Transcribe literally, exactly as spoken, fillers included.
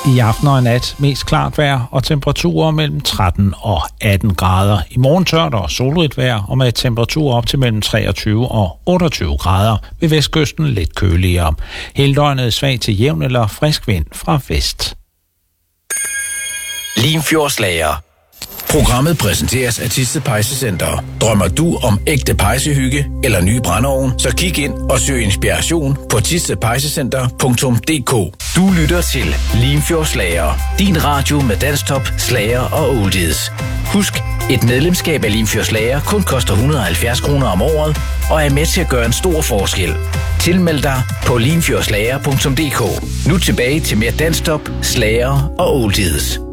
I aften og i nat mest klart vejr og temperaturer mellem tretten og atten grader. I morgen tørt og solrigt vejr og med temperaturer op til mellem treogtyve og otteogtyve grader. Ved vestkysten lidt køligere. Hele døgnet svag til jævn eller frisk vind fra vest. Limfjordslager. Programmet præsenteres af Thisted Pejsecenter. Drømmer du om ægte pejsehygge eller ny brændeovn, så kig ind og søg inspiration på thisted pejsecenter punktum d k. Du lytter til Limfjordslager. Din radio med dansktop, slager og oldies. Husk, et medlemskab af Limfjordslager kun koster et hundrede og halvfjerds kroner om året og er med til at gøre en stor forskel. Tilmeld dig på limfjordslager punktum d k. Nu tilbage til mere dansktop, slager og oldies.